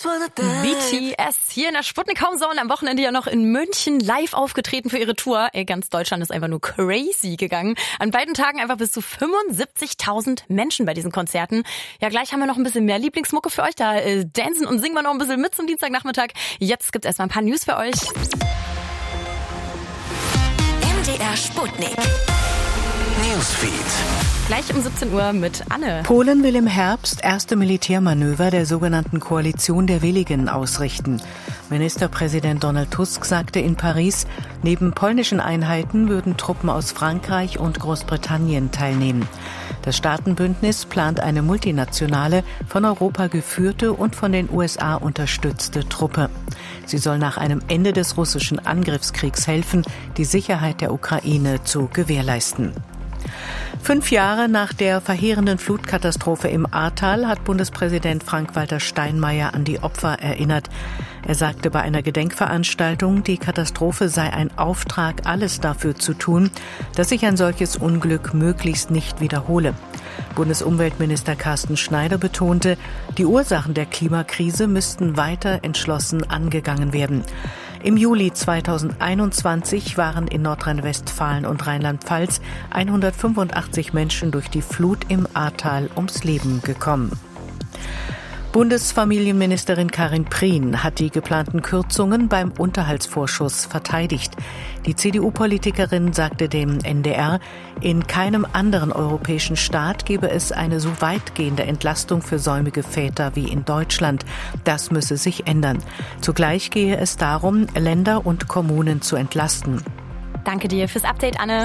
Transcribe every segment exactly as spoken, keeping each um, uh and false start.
B T S hier in der Sputnik Homezone, am Wochenende ja noch in München live aufgetreten für ihre Tour. Ey, ganz Deutschland ist einfach nur crazy gegangen. An beiden Tagen einfach bis zu fünfundsiebzigtausend Menschen bei diesen Konzerten. Ja, gleich haben wir noch ein bisschen mehr Lieblingsmucke für euch. Da äh, dancen und singen wir noch ein bisschen mit zum Dienstagnachmittag. Jetzt gibt's erstmal ein paar News für euch. M D R Sputnik Newsfeed. Gleich um siebzehn Uhr mit Anne. Polen will im Herbst erste Militärmanöver der sogenannten Koalition der Willigen ausrichten. Ministerpräsident Donald Tusk sagte in Paris, neben polnischen Einheiten würden Truppen aus Frankreich und Großbritannien teilnehmen. Das Staatenbündnis plant eine multinationale, von Europa geführte und von den U S A unterstützte Truppe. Sie soll nach einem Ende des russischen Angriffskriegs helfen, die Sicherheit der Ukraine zu gewährleisten. Fünf Jahre nach der verheerenden Flutkatastrophe im Ahrtal hat Bundespräsident Frank-Walter Steinmeier an die Opfer erinnert. Er sagte bei einer Gedenkveranstaltung, die Katastrophe sei ein Auftrag, alles dafür zu tun, dass sich ein solches Unglück möglichst nicht wiederhole. Bundesumweltminister Carsten Schneider betonte, die Ursachen der Klimakrise müssten weiter entschlossen angegangen werden. Im Juli zweitausendeinundzwanzig waren in Nordrhein-Westfalen und Rheinland-Pfalz hundertfünfundachtzig Menschen durch die Flut im Ahrtal ums Leben gekommen. Bundesfamilienministerin Karin Prien hat die geplanten Kürzungen beim Unterhaltsvorschuss verteidigt. Die C D U-Politikerin sagte dem N D R, in keinem anderen europäischen Staat gebe es eine so weitgehende Entlastung für säumige Väter wie in Deutschland. Das müsse sich ändern. Zugleich gehe es darum, Länder und Kommunen zu entlasten. Danke dir fürs Update, Anne.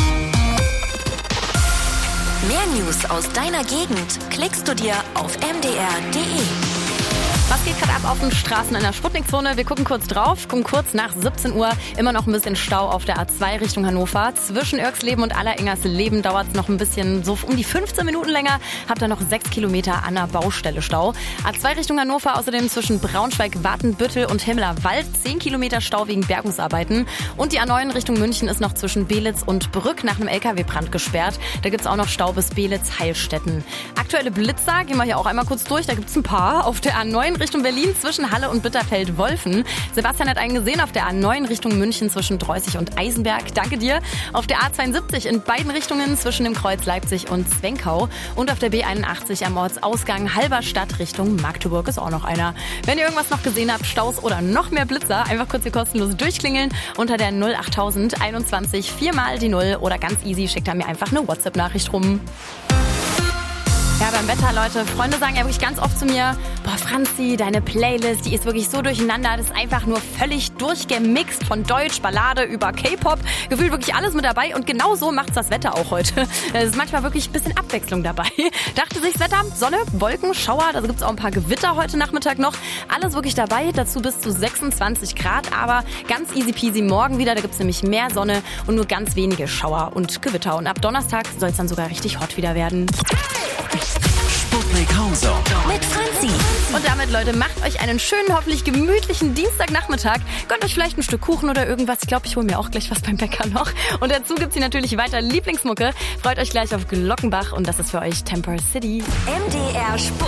Mehr News aus deiner Gegend klickst du dir auf m d r punkt d e. Was geht gerade ab auf den Straßen in der Sputnikzone? Wir gucken kurz drauf, gucken kurz nach siebzehn Uhr. Immer noch ein bisschen Stau auf der A zwei Richtung Hannover. Zwischen Irxleben und Allerengersleben dauert es noch ein bisschen, so um die fünfzehn Minuten länger. Habt ihr noch sechs Kilometer an der Baustelle Stau. A zwei Richtung Hannover, außerdem zwischen Braunschweig, Watenbüttel und Himmlerwald zehn Kilometer Stau wegen Bergungsarbeiten. Und die A neun Richtung München ist noch zwischen Belitz und Brück nach einem L K W-Brand gesperrt. Da gibt es auch noch Stau bis Belitz-Heilstätten. Aktuelle Blitzer, gehen wir hier auch einmal kurz durch. Da gibt es ein paar. Auf der A neun Richtung Berlin zwischen Halle und Bitterfeld-Wolfen. Sebastian hat einen gesehen auf der A neun Richtung München zwischen Dreußig und Eisenberg. Danke dir. Auf der A zweiundsiebzig in beiden Richtungen zwischen dem Kreuz Leipzig und Zwenkau. Und auf der B einundachtzig am Ortsausgang Halberstadt Richtung Magdeburg ist auch noch einer. Wenn ihr irgendwas noch gesehen habt, Staus oder noch mehr Blitzer, einfach kurz hier kostenlos durchklingeln unter der null achttausend einundzwanzig viermal die null oder ganz easy, schickt da mir einfach eine WhatsApp-Nachricht rum. Ja, beim Wetter, Leute, Freunde sagen ja wirklich ganz oft zu mir, boah, Franzi, deine Playlist, die ist wirklich so durcheinander, das ist einfach nur völlig durchgemixt von Deutsch, Ballade über K-Pop, gefühlt wirklich alles mit dabei und genau so macht's das Wetter auch heute. Es ist manchmal wirklich ein bisschen Abwechslung dabei. Dachte sich das Wetter, Sonne, Wolken, Schauer, da gibt's auch ein paar Gewitter heute Nachmittag noch, alles wirklich dabei, dazu bis zu sechsundzwanzig Grad, aber ganz easy peasy morgen wieder, da gibt's nämlich mehr Sonne und nur ganz wenige Schauer und Gewitter und ab Donnerstag soll es dann sogar richtig hot wieder werden. Sputnik Homezone mit Franzi. Und damit, Leute, macht euch einen schönen, hoffentlich gemütlichen Dienstagnachmittag. Gönnt euch vielleicht ein Stück Kuchen oder irgendwas. Ich glaube, ich hole mir auch gleich was beim Bäcker noch. Und dazu gibt's hier natürlich weiter Lieblingsmucke. Freut euch gleich auf Glockenbach und das ist für euch Temper City. M D R Sputnik.